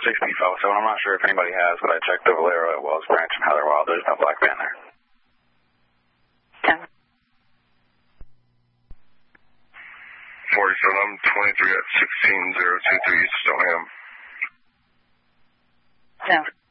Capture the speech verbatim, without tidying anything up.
sixty-five, so I'm not sure if anybody has, but I checked the Valero at Wells Branch and Heather Wild. There's no black van there. ten. forty-seven, I'm twenty-three at sixteen zero two three East Stoneham. ten.